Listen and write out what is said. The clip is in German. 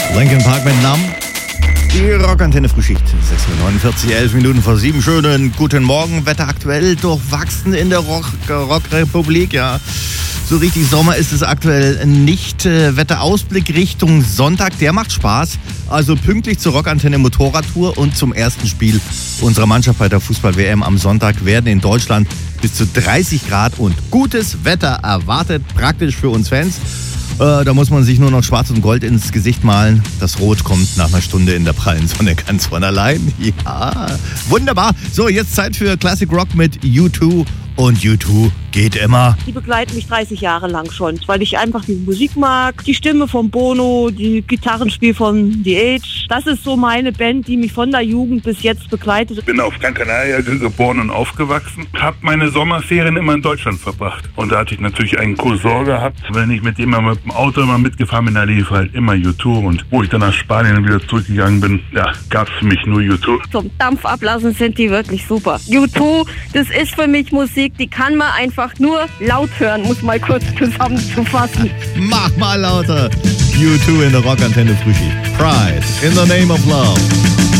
Linkin Park mit Numb. Die Rockantenne Frühschicht. 6:49 Uhr, 11 Minuten vor 7. Schönen guten Morgen. Wetter aktuell durchwachsen in der Rockrepublik. Ja, so richtig Sommer ist es aktuell nicht. Wetterausblick Richtung Sonntag, der macht Spaß. Also pünktlich zur Rockantenne Motorradtour und zum ersten Spiel unserer Mannschaft bei der Fußball-WM am Sonntag werden in Deutschland bis zu 30 Grad und gutes Wetter erwartet. Praktisch für uns Fans. Da muss man sich nur noch Schwarz und Gold ins Gesicht malen. Das Rot kommt nach einer Stunde in der prallen Sonne ganz von allein. Ja, wunderbar. So, jetzt Zeit für Classic Rock mit U2. Und U2 geht immer. Die begleiten mich 30 Jahre lang schon, weil ich einfach die Musik mag. Die Stimme von Bono, die Gitarrenspiel von The Age. Das ist so meine Band, die mich von der Jugend bis jetzt begleitet. Ich bin auf Gran Canaria geboren und aufgewachsen. Habe meine Sommerferien immer in Deutschland verbracht. Und da hatte ich natürlich einen Cousin gehabt. Wenn ich mit dem mal mit dem Auto immer mitgefahren bin, da lief halt immer U2. Und wo ich dann nach Spanien wieder zurückgegangen bin, ja, gab es für mich nur U2. Zum Dampf ablassen sind die wirklich super. U2, das ist für mich Musik, die kann man einfach nur laut hören, muss mal kurz zusammenzufassen. Mach mal lauter. U2 in der Rockantenne Frühschicht. Pride in the name of love.